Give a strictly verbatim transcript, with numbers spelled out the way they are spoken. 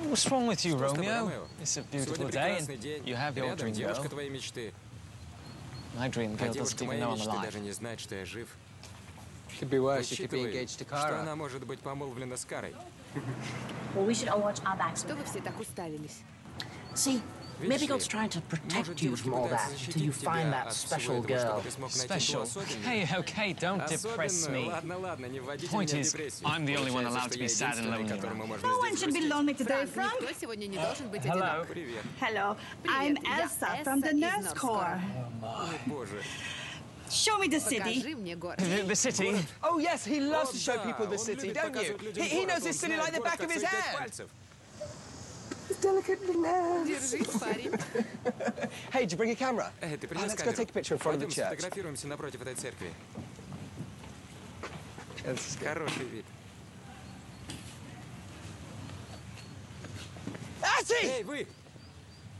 What's wrong with you, Что с тобой, Romeo? Ромео? It's a beautiful Сегодня day, прекрасный and день. you have your Рядом dream девушка girl. твоей мечты. My dream А girl doesn't девушка even моей know I'm мечты alive. даже не знает, что я жив. Could be worse. You could be Учитывая, engaged to что Kara. она может быть помолвлена с Карой. Well, we should all watch our backs. Что вы все так уставились? See, Видишь maybe ли, God's trying to может, protect you девушка from all пытается that защитить till you find тебя that от всего special этого, girl. чтобы ты смог найти ту Special. особенную. Okay, okay, don't depress Особенную? me. Ладно, ладно, не вводите Point меня в is, депрессию. I'm the only one Получается, allowed что to be я sad and единственный, lonely которому around. можно No one здесь should be грустить. lonely today, Франк, Frank. никто сегодня не должен быть Hello. одинок. Привет. Hello, Привет, I'm я Elsa Элса from the из Nurse Норс Corps. О, боже. Show me the city. Покажи мне город. The, the city. Oh yes, he loves О, to show да, people the он city, любит don't you? показывать людям He, he город, knows он this city знает like the город, back of как his свои пять hand. пальцев. Delicately nerved. Держись, парень. Hey, did you bring a camera? Эй, ты Oh, принес let's go камеру? take a picture in front of the Пойдем church. сфотографируемся напротив этой церкви. That's good. Хороший вид. Atty! Эй, вы!